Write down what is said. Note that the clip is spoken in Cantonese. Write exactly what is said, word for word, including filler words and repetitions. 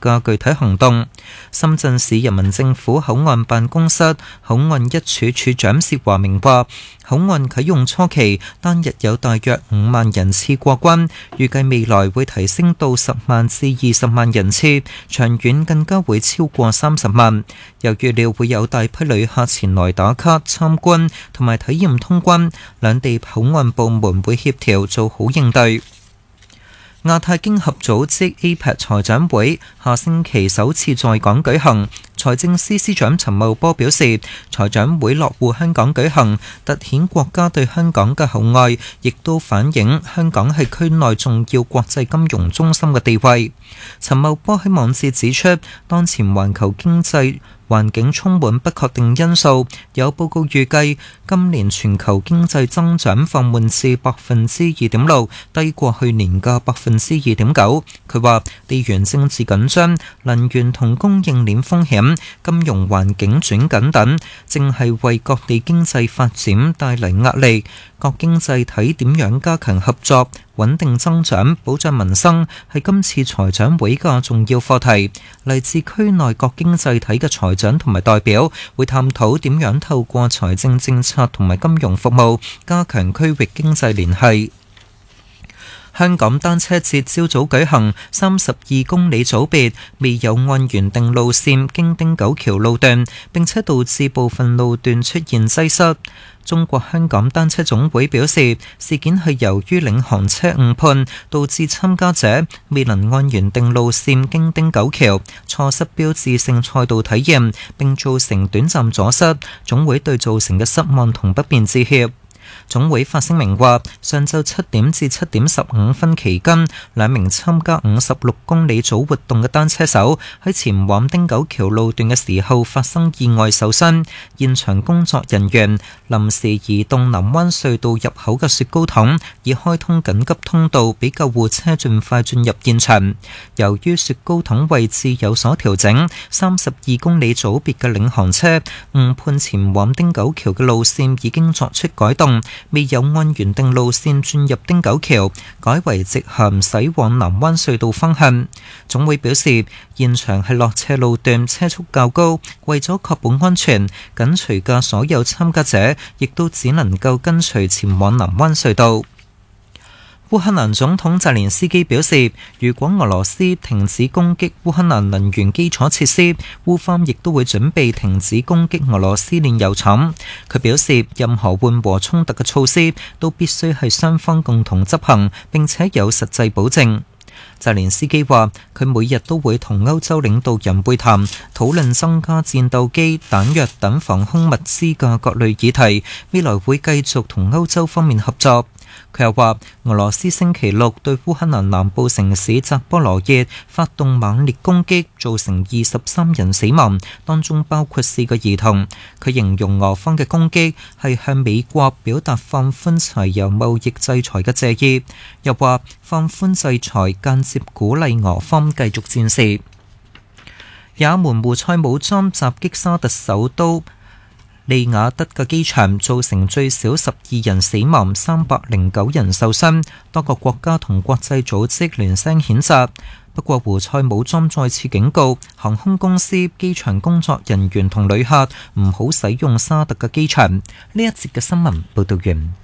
嘅具體行動。深圳市人民政府口岸辦公室口岸一處處長薛華明話，口岸啟用初期單日有大約五萬人次過關，預計未來會提升到十萬至二十萬人次，長遠更加會超過三十萬。又預料會有大批旅客前來打卡參觀同埋體驗通關，兩地口岸部門會協調做好應對。亞太經合組織 A P E C 財長會下星期首次在港舉行，財政司司長陳茂波表示，財長會落戶香港舉行，凸顯國家對香港嘅厚愛，亦都反映香港係區內重要國際金融中心嘅地位。陳茂波喺網誌指出，當前環球經濟環境充滿不確定因素，有報告預計今年全球經濟增長放緩至百分之二點六，低過去年嘅百分之二點九。佢話地緣政治緊張、能源同供應鏈風險、金融環境轉緊等，正係為各地經濟發展帶嚟壓力。各經濟體點樣加強合作、穩定增長、保障民生，係今次財長會嘅重要課題。嚟自區內各經濟體嘅財長同埋代表會探討點樣透過財政政策同埋金融服務加強區域經濟聯繫。香港單車節朝早舉行，三十二公里組別未有按原定路線經汀九橋路段，並且導致部分路段出現擠塞。中國香港單車總會表示，事件係由於領航車誤判，導致參加者未能按原定路線經汀九橋，錯失標誌性賽道體驗，並造成短暫阻塞。總會對造成嘅失望同不便致歉。總會發聲明話，上晝七點至七點十五分期間，兩名參加五十六公里組活動嘅單車手喺前往汀九橋路段嘅時候發生意外受傷，現場工作人員臨時移動南灣隧道入口嘅雪糕筒，以開通緊急通道俾救護車盡快進入現場。由於雪糕筒位置有所調整，三十二公里組別嘅領航車誤判前往汀九橋嘅路線已經作出改動，未有按原定路線進入汀九橋，改為直行駛往南灣隧道方向。總會表示，現場係落斜路段，車速較高，為咗確保安全，緊隨嘅所有參加者亦都只能夠跟隨前往南灣隧道。烏克蘭總統澤連斯基表示，如果俄羅斯停止攻擊烏克蘭能源基礎設施，烏方亦都會準備停止攻擊俄羅斯煉油廠。佢表示，任何緩和衝突嘅措施都必須係雙方共同執行，並且有實際保證。澤連斯基話，佢每日都會同歐洲領導人會談，討論增加戰鬥機、彈藥等防空物資嘅各類議題，未來會繼續同歐洲方面合作。佢又話，俄羅斯星期六對烏克蘭南部城市扎波羅熱發動猛烈攻擊，造成二十三人死亡，當中包括四個兒童。佢形容俄方嘅攻擊係向美國表達放寬柴油貿易制裁嘅謝意，又話放寬制裁間接鼓勵俄方繼續戰事。也門胡塞武裝襲擊沙特首都利雅得嘅機場，造成最少十二人死亡，三百零九人受傷。多個國家同國際組織聯聲譴責。不過胡塞武裝再次警告航空公司、機場工作人員同旅客唔好使用沙特嘅機場。呢一節嘅新聞報道完。